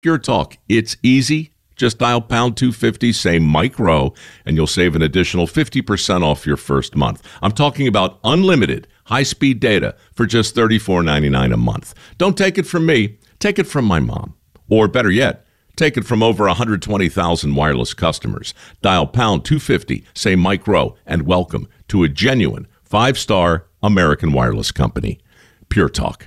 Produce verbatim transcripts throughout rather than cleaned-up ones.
Pure Talk. It's easy. Just dial pound two fifty, say Mike Rowe, and you'll save an additional fifty percent off your first month. I'm talking about unlimited high-speed data for just thirty-four ninety-nine a month. Don't take it from me. Take it from my mom. Or better yet, take it from over one hundred twenty thousand wireless customers. Dial pound two fifty, say Mike Rowe, and welcome to a genuine five-star American wireless company. Pure Talk.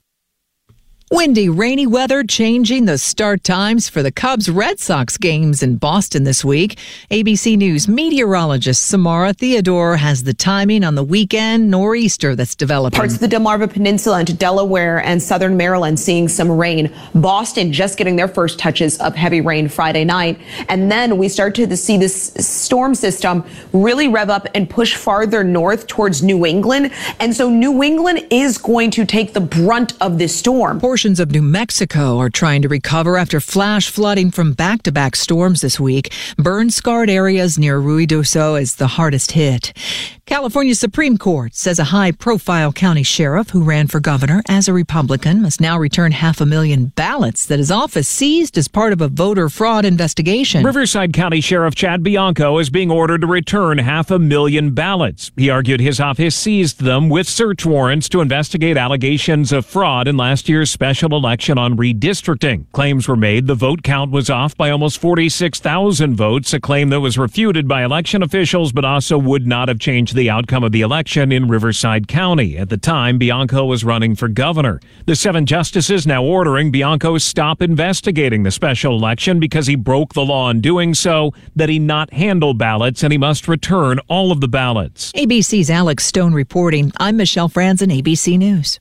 Windy, rainy weather changing the start times for the Cubs-Red Sox games in Boston this week. A B C News meteorologist Samara Theodore has the timing on the weekend nor'easter that's developing. Parts of the Delmarva Peninsula into Delaware and southern Maryland seeing some rain. Boston just getting their first touches of heavy rain Friday night. And then we start to see this storm system really rev up and push farther north towards New England. And so New England is going to take the brunt of this storm. Portions of New Mexico are trying to recover after flash flooding from back-to-back storms this week. Burn-scarred areas near Ruidoso is the hardest hit. California Supreme Court says a high-profile county sheriff who ran for governor as a Republican must now return half a million ballots that his office seized as part of a voter fraud investigation. Riverside County Sheriff Chad Bianco is being ordered to return half a million ballots. He argued his office seized them with search warrants to investigate allegations of fraud in last year's special election on redistricting. Claims were made the vote count was off by almost forty-six thousand votes, a claim that was refuted by election officials but also would not have changed the outcome of the election in Riverside County. At the time, Bianco was running for governor. The seven justices now ordering Bianco stop investigating the special election because he broke the law in doing so, that he not handle ballots, and he must return all of the ballots. A B C's Alex Stone reporting. I'm Michelle Franzen, A B C News.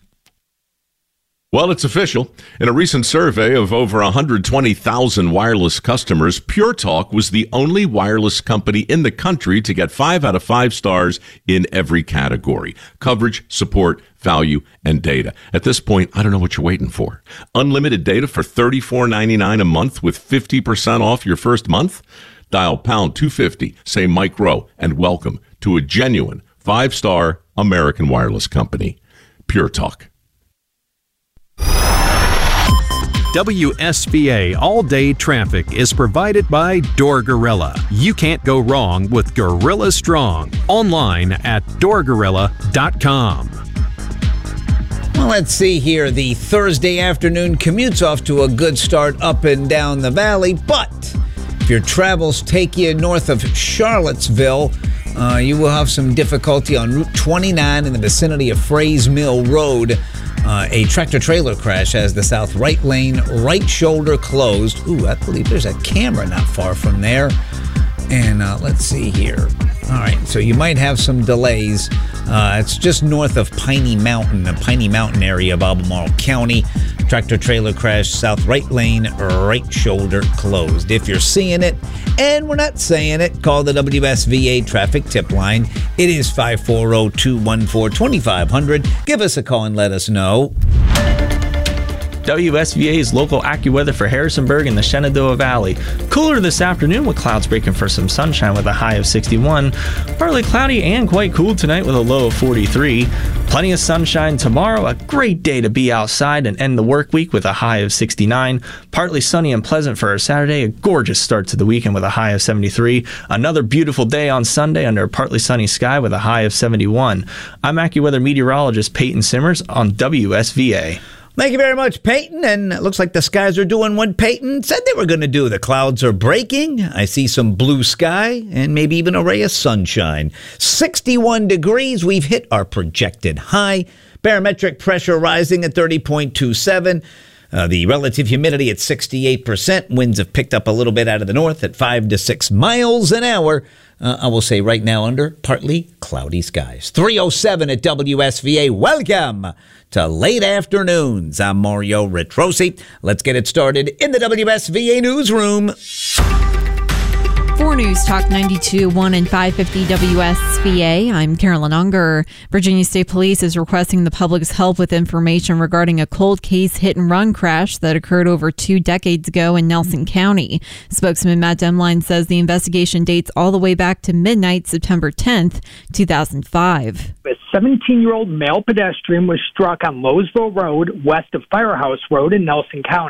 Well, it's official. In a recent survey of over one hundred twenty thousand wireless customers, Pure Talk was the only wireless company in the country to get five out of five stars in every category: coverage, support, value, and data. At this point, I don't know what you're waiting for. Unlimited data for thirty-four ninety-nine a month with fifty percent off your first month? Dial pound two fifty, say Mike Rowe, and welcome to a genuine five-star American wireless company. Pure Talk. W S V A All-Day Traffic is provided by Door Gorilla. You can't go wrong with Gorilla Strong. Online at door gorilla dot com. Well, let's see here. The Thursday afternoon commute's off to a good start up and down the valley, but if your travels take you north of Charlottesville, uh, you will have some difficulty on Route twenty-nine in the vicinity of Frays Mill Road. Uh, a tractor-trailer crash has the south right lane, right shoulder closed. Ooh, I believe there's a camera not far from there. And uh, let's see here. All right, so you might have some delays. Uh, it's just north of Piney Mountain, the Piney Mountain area of Albemarle County. Tractor-trailer crash, south right lane, right shoulder closed. If you're seeing it, and we're not saying it, call the W S V A traffic tip line. It is five four zero, two one four, two five zero zero. Give us a call and let us know. W S V A's local AccuWeather for Harrisonburg and the Shenandoah Valley. Cooler this afternoon with clouds breaking for some sunshine with a high of sixty-one. Partly cloudy and quite cool tonight with a low of forty-three. Plenty of sunshine tomorrow. A great day to be outside and end the work week with a high of sixty-nine. Partly sunny and pleasant for our Saturday. A gorgeous start to the weekend with a high of seventy-three. Another beautiful day on Sunday under a partly sunny sky with a high of seventy-one. I'm AccuWeather meteorologist Peyton Simmers on W S V A. Thank you very much, Peyton. And it looks like the skies are doing what Peyton said they were going to do. The clouds are breaking. I see some blue sky and maybe even a ray of sunshine. sixty-one degrees. We've hit our projected high. Barometric pressure rising at thirty point two seven. Uh, the relative humidity at sixty-eight percent. Winds have picked up a little bit out of the north at five to six miles an hour. Uh, I will say right now under partly cloudy skies. three oh seven at W S V A. Welcome to Late Afternoons. I'm Mario Retrosi. Let's get it started in the W S V A newsroom. For News Talk ninety-two point one and five fifty W S V A, I'm Carolyn Unger. Virginia State Police is requesting the public's help with information regarding a cold case hit-and-run crash that occurred over two decades ago in Nelson County. Spokesman Matt Demline says the investigation dates all the way back to midnight, September tenth, two thousand five. A seventeen-year-old male pedestrian was struck on Lowesville Road, west of Firehouse Road in Nelson County.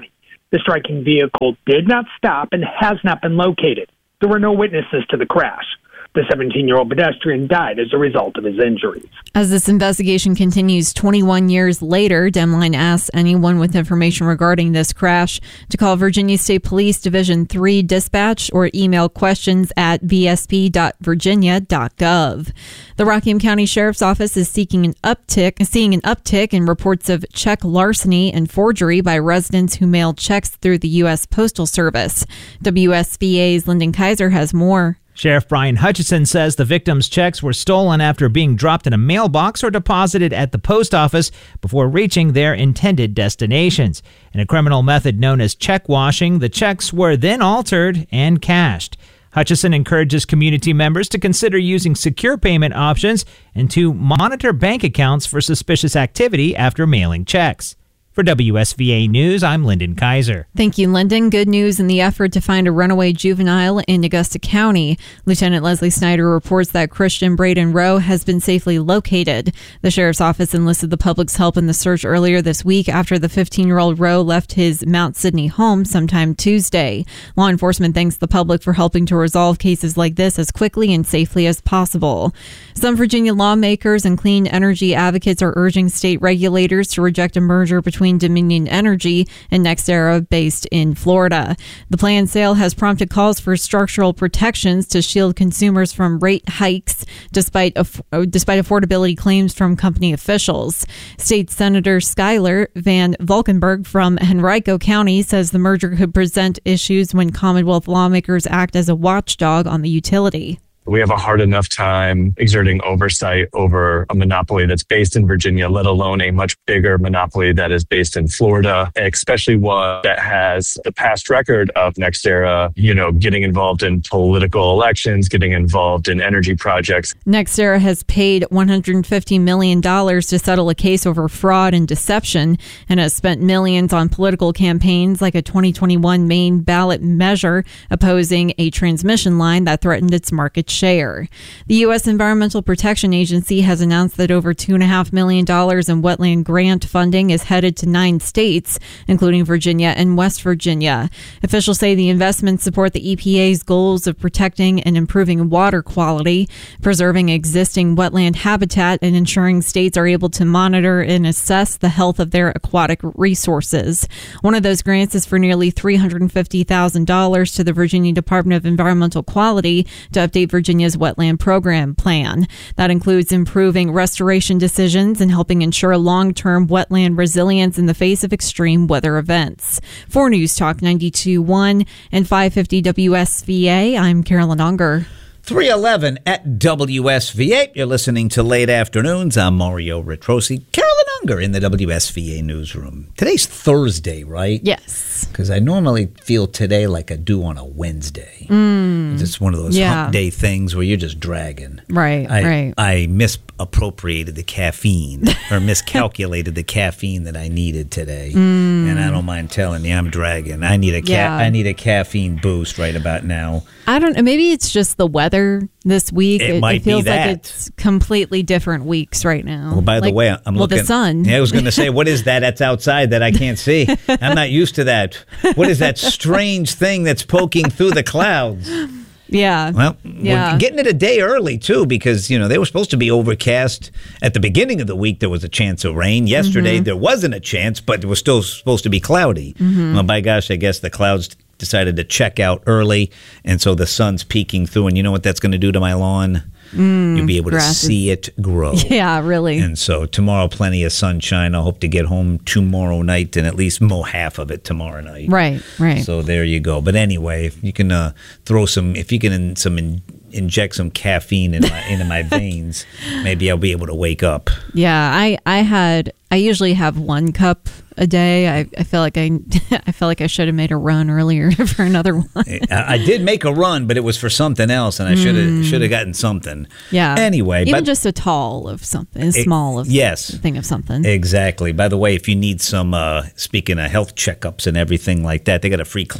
The striking vehicle did not stop and has not been located. There were no witnesses to the crash. The seventeen-year-old pedestrian died as a result of his injuries. As this investigation continues twenty-one years later, Demline asks anyone with information regarding this crash to call Virginia State Police Division three Dispatch or email questions at v s p dot virginia dot gov. The Rockingham County Sheriff's Office is seeking an uptick, seeing an uptick in reports of check larceny and forgery by residents who mail checks through the U S Postal Service. W S V A's Lyndon Kaiser has more. Sheriff Brian Hutchison says the victim's checks were stolen after being dropped in a mailbox or deposited at the post office before reaching their intended destinations. In a criminal method known as check washing, the checks were then altered and cashed. Hutchison encourages community members to consider using secure payment options and to monitor bank accounts for suspicious activity after mailing checks. For W S V A News, I'm Lyndon Kaiser. Thank you, Lyndon. Good news in the effort to find a runaway juvenile in Augusta County. Lieutenant Leslie Snyder reports that Christian Braden Rowe has been safely located. The sheriff's office enlisted the public's help in the search earlier this week after the fifteen-year-old Rowe left his Mount Sydney home sometime Tuesday. Law enforcement thanks the public for helping to resolve cases like this as quickly and safely as possible. Some Virginia lawmakers and clean energy advocates are urging state regulators to reject a merger between Dominion Energy and NextEra based in Florida. The planned sale has prompted calls for structural protections to shield consumers from rate hikes despite aff- despite affordability claims from company officials. State Senator Skylar Van Valkenburg from Henrico County says the merger could present issues when Commonwealth lawmakers act as a watchdog on the utility. We have a hard enough time exerting oversight over a monopoly that's based in Virginia, let alone a much bigger monopoly that is based in Florida, especially one that has the past record of NextEra, you know, getting involved in political elections, getting involved in energy projects. NextEra has paid one hundred fifty million dollars to settle a case over fraud and deception and has spent millions on political campaigns like a twenty twenty-one Maine ballot measure opposing a transmission line that threatened its market share. The U S Environmental Protection Agency has announced that over two point five million dollars in wetland grant funding is headed to nine states, including Virginia and West Virginia. Officials say the investments support the E P A's goals of protecting and improving water quality, preserving existing wetland habitat, and ensuring states are able to monitor and assess the health of their aquatic resources. One of those grants is for nearly three hundred fifty thousand dollars to the Virginia Department of Environmental Quality to update Virginia's wetland program plan. That includes improving restoration decisions and helping ensure long-term wetland resilience in the face of extreme weather events. For News Talk ninety-two point one and five fifty W S V A, I'm Carolyn Unger. three eleven at W S V A. You're listening to Late Afternoons. I'm Mario Retrosi. Carolyn Unger in the W S V A newsroom. Today's Thursday, right? Yes. Because I normally feel today like I do on a Wednesday. Mm. It's one of those yeah. hump day things where you're just dragging. Right, I, right. I misappropriated the caffeine or miscalculated the caffeine that I needed today. Mm. And I don't mind telling you, I'm dragging. I need a ca- Yeah. I need a caffeine boost right about now. I don't know. Maybe it's just the weather this week. It might it feels be that. like it's completely different weeks right now. Well, by like, the way, I'm well, looking. the sun. Yeah, I was going to say, what is that that's outside that I can't see? I'm not used to that. What is that strange thing that's poking through the clouds? Yeah. Well, yeah. we're getting it a day early, too, because, you know, they were supposed to be overcast. At the beginning of the week, there was a chance of rain. Yesterday, mm-hmm. there wasn't a chance, but it was still supposed to be cloudy. Mm-hmm. Well, by gosh, I guess the clouds decided to check out early, and so the sun's peeking through. And you know what that's going to do to my lawn? Mm, You'll be able to see it grow. Yeah, really. And so tomorrow, plenty of sunshine. I hope to get home tomorrow night and at least mow half of it tomorrow night. Right, right. So there you go. But anyway, if you can uh, throw some, if you can in, some in, inject some caffeine in my, into my veins, maybe I'll be able to wake up. Yeah, I, I had, I usually have one cup a day. I, I feel like I I feel like I should have made a run earlier for another one. I, I did make a run, but it was for something else, and I should have mm. should have gotten something. Yeah. Anyway, even but, just a tall of something, a small of yes, a thing of something. Exactly. By the way, if you need some, uh, speaking of health checkups and everything like that, they got a free clinic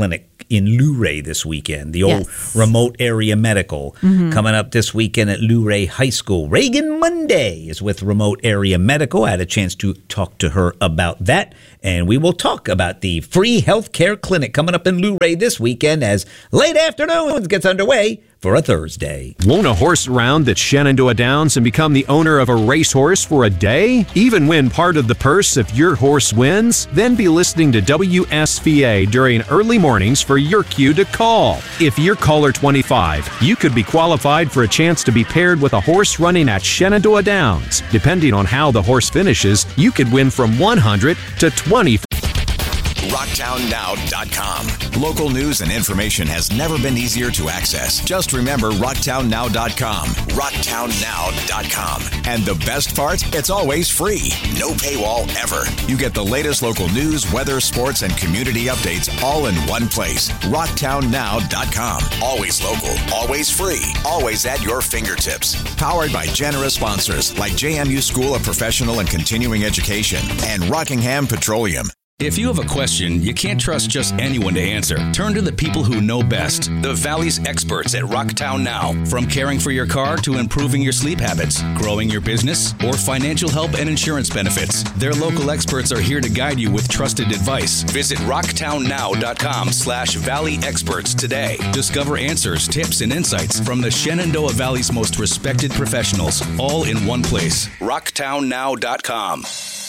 in Luray this weekend. The old Yes. remote area medical Mhm. coming up this weekend at Luray High School. Reagan Monday is with Remote Area Medical. I had a chance to talk to her about that, and we will talk about the free healthcare clinic coming up in Luray this weekend as Late Afternoons gets underway for a Thursday. Won't a horse round at Shenandoah Downs and become the owner of a racehorse for a day? Even win part of the purse if your horse wins? Then be listening to W S V A during early mornings for your cue to call. If you're caller twenty-five, you could be qualified for a chance to be paired with a horse running at Shenandoah Downs. Depending on how the horse finishes, you could win from one hundred to twenty. rocktown now dot com. Local news and information has never been easier to access. Just remember rocktown now dot com. rocktown now dot com. And the best part? It's always free. No paywall ever. You get the latest local news, weather, sports, and community updates all in one place. rocktown now dot com. Always local, always free, always at your fingertips. Powered by generous sponsors like J M U School of Professional and Continuing Education and Rockingham Petroleum. If you have a question you can't trust just anyone to answer, turn to the people who know best. The Valley's experts at Rocktown Now. From caring for your car to improving your sleep habits, growing your business, or financial help and insurance benefits, their local experts are here to guide you with trusted advice. Visit rocktown now dot com slash valley experts today. Discover answers, tips, and insights from the Shenandoah Valley's most respected professionals, all in one place. rocktown now dot com.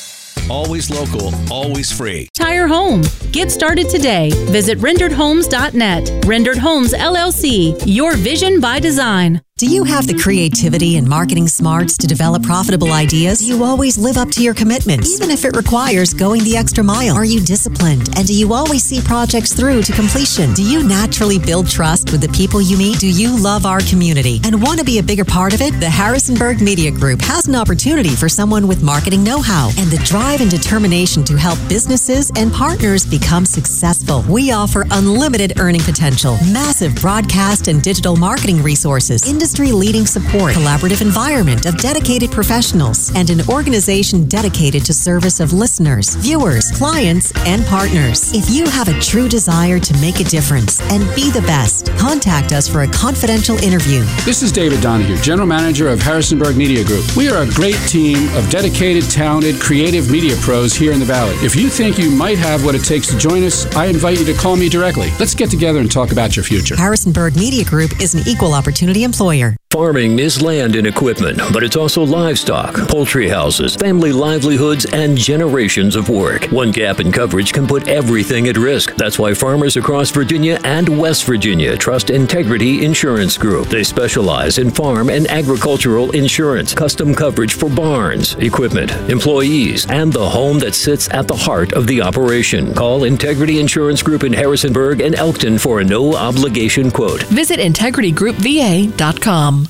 Always local, always free. Tire Home. Get started today. Visit rendered homes dot net. Rendered Homes, L L C. Your vision by design. Do you have the creativity and marketing smarts to develop profitable ideas? Do you always live up to your commitments, even if it requires going the extra mile? Are you disciplined? And do you always see projects through to completion? Do you naturally build trust with the people you meet? Do you love our community and want to be a bigger part of it? The Harrisonburg Media Group has an opportunity for someone with marketing know-how and the drive and determination to help businesses and partners become successful. We offer unlimited earning potential, massive broadcast and digital marketing resources, industry-leading support, collaborative environment of dedicated professionals, and an organization dedicated to service of listeners, viewers, clients, and partners. If you have a true desire to make a difference and be the best, contact us for a confidential interview. This is David Donahue, General Manager of Harrisonburg Media Group. We are a great team of dedicated, talented, creative media pros here in the Valley. If you think you might have what it takes to join us, I invite you to call me directly. Let's get together and talk about your future. Harrisonburg Media Group is an equal opportunity employer. Farming is land and equipment, but it's also livestock, poultry houses, family livelihoods, and generations of work. One gap in coverage can put everything at risk. That's why farmers across Virginia and West Virginia trust Integrity Insurance Group. They specialize in farm and agricultural insurance, custom coverage for barns, equipment, employees, and the home that sits at the heart of the operation. Call Integrity Insurance Group in Harrisonburg and Elkton for a no-obligation quote. Visit integrity group v a dot com.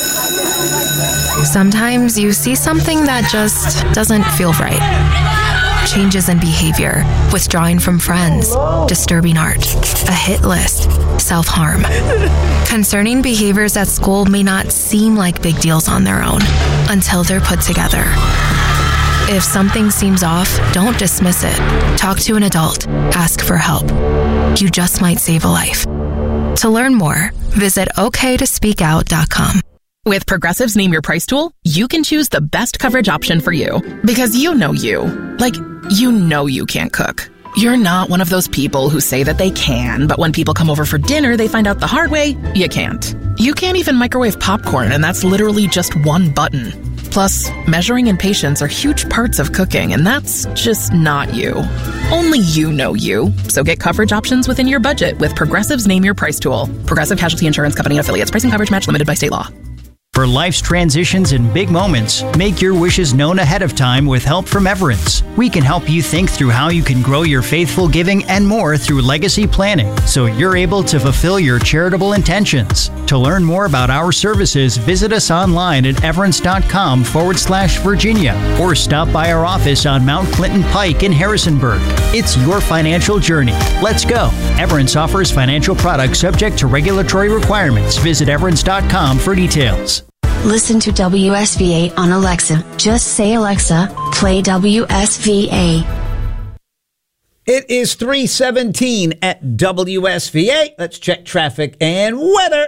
Sometimes you see something that just doesn't feel right. Changes in behavior, withdrawing from friends, disturbing art, a hit list, self-harm. Concerning behaviors at school may not seem like big deals on their own until they're put together. If something seems off, don't dismiss it. Talk to an adult. Ask for help. You just might save a life. To learn more, visit o k to speak out dot com. With Progressive's Name Your Price tool, you can choose the best coverage option for you. Because you know you. Like, you know you can't cook. You're not one of those people who say that they can, but when people come over for dinner, they find out the hard way, you can't. You can't even microwave popcorn, and that's literally just one button. Plus, measuring and patience are huge parts of cooking, and that's just not you. Only you know you. So get coverage options within your budget with Progressive's Name Your Price tool. Progressive Casualty Insurance Company and Affiliates. Pricing coverage match limited by state law. For life's transitions and big moments, make your wishes known ahead of time with help from Everence. We can help you think through how you can grow your faithful giving and more through legacy planning, so you're able to fulfill your charitable intentions. To learn more about our services, visit us online at everence.com forward slash Virginia, or stop by our office on Mount Clinton Pike in Harrisonburg. It's your financial journey. Let's go. Everence offers financial products subject to regulatory requirements. Visit everence dot com for details. Listen to W S V A on Alexa. Just say, Alexa, play W S V A. It is three seventeen at W S V A. Let's check traffic and weather.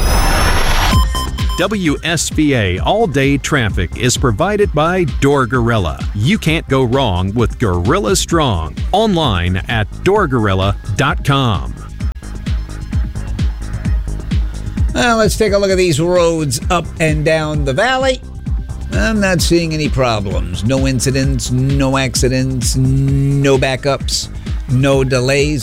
W S V A All-Day Traffic is provided by Door Gorilla. You can't go wrong with Gorilla Strong. Online at door gorilla dot com. Well, let's take a look at these roads up and down the valley. I'm not seeing any problems. No incidents, no accidents, no backups, no delays.